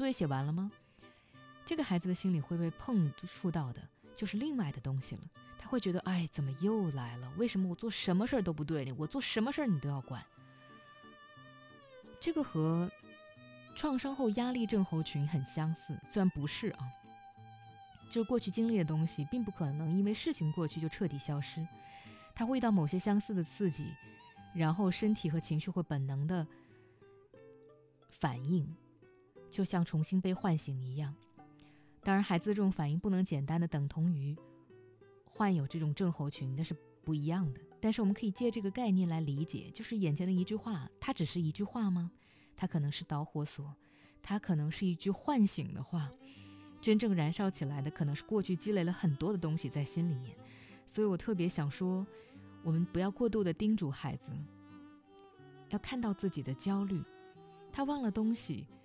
作业写完了吗？这个孩子的心里会被碰触到的就是另外的东西了，他会觉得，哎，怎么又来了？为什么我做什么事儿都不对？我做什么事儿你都要管？这个和创伤后压力症候群很相似，虽然不是啊，就是过去经历的东西并不可能因为事情过去就彻底消失，他会遇到某些相似的刺激，然后身体和情绪会本能的反应，就像重新被唤醒一样。当然孩子的这种反应不能简单的等同于患有这种症候群，那是不一样的。但是我们可以借这个概念来理解，就是眼前的一句话，它只是一句话吗？它可能是导火索，它可能是一句唤醒的话，真正燃烧起来的可能是过去积累了很多的东西在心里面。所以我特别想说，我们不要过度的叮嘱孩子，要看到自己的焦虑，他忘了东西